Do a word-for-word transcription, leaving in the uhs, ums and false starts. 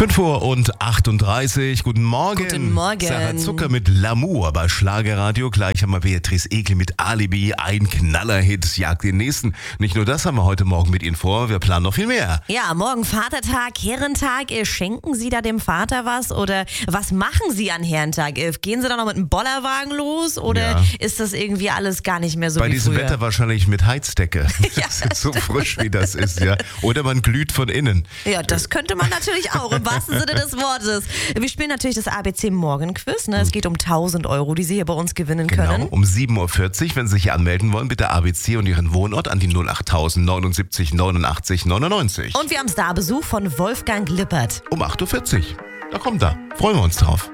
fünf Uhr und achtunddreißig. Guten Morgen. Guten Morgen. Sarah Zucker mit L'amour bei Schlagerradio. Gleich haben wir Beatrice Egli mit Alibi. Ein Knallerhit jagt den nächsten. Nicht nur das haben wir heute Morgen mit Ihnen vor. Wir planen noch viel mehr. Ja, morgen Vatertag, Herrentag. Schenken Sie da dem Vater was? Oder was machen Sie an Herrentag? Gehen Sie da noch mit einem Bollerwagen los? Oder Ja. ist das irgendwie alles gar nicht mehr so Bei wie diesem früher? Wetter wahrscheinlich mit Heizdecke. Ja, Das ist so frisch, wie das ist, ja. Oder man glüht von innen. Ja, das könnte man natürlich auch, im wahrsten Sinne des Wortes. Wir spielen natürlich das A B C Morgenquiz. Ne? Es geht um tausend Euro, die Sie hier bei uns gewinnen Genau, können. um sieben Uhr vierzig, wenn Sie sich anmelden wollen, bitte A B C und Ihren Wohnort an die null acht null neun neun neunundachtzig neunundneunzig. Und wir haben Starbesuch von Wolfgang Lippert. Um acht Uhr vierzig. Da kommt er. Freuen wir uns drauf.